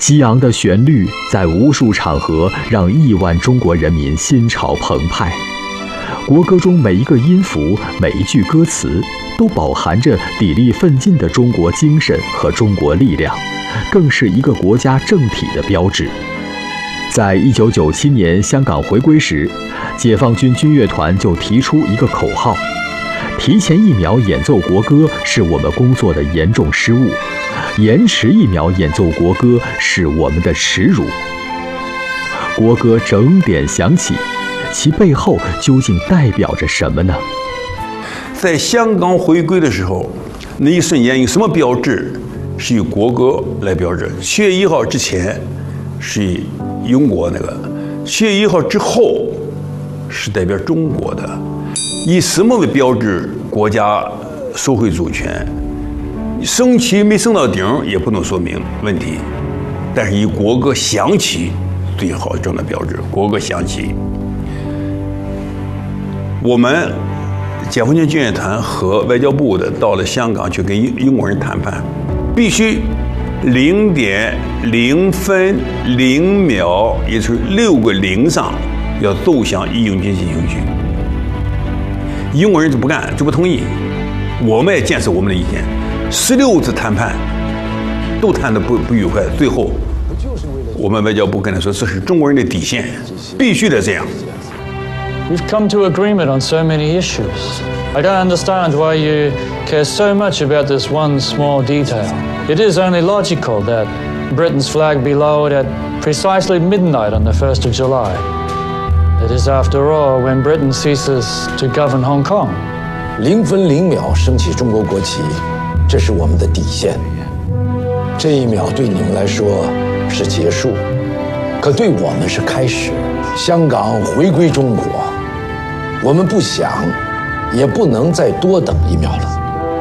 激昂的旋律在无数场合让亿万中国人民心潮澎湃。国歌中每一个音符、每一句歌词，都饱含着砥砺奋进的中国精神和中国力量，更是一个国家政体的标志。在1997年香港回归时，解放军军乐团就提出一个口号：提前1秒演奏国歌是我们工作的严重失误，延迟1秒演奏国歌是我们的耻辱。国歌整点响起，其背后究竟代表着什么呢？ 在香港回归的时候，那一瞬间有什么标志是以国歌来标志？7月1号之前是以英国那个，7月1号之后是代表中国的。以什么为标志？国家收回主权，升旗没升到顶也不能说明问题，但是以国歌响起最好这样的标志。国歌响起，我们解放军军乐团和外交部的到了香港去跟英国人谈判，必须0点0分0秒，也就是6个0上要奏响《义勇军进行曲》。英国人就不干，就不同意。我们也坚持我们的意见，16次谈判都谈得不愉快，最后我们外交部跟他说，这是中国人的底线，必须得这样。 We've come to agreement on so many issues. I don't understand why you care so much about this one small detail. It is only logical that Britain's flag be lowered at precisely midnight on the 1st of July. It is, after all, when Britain ceases to govern Hong Kong. 0分0秒升起中国国旗，这是我们的底线。这1秒对你们来说是结束，可对我们是开始。香港回归中国，我们不想，也不能再多等1秒了。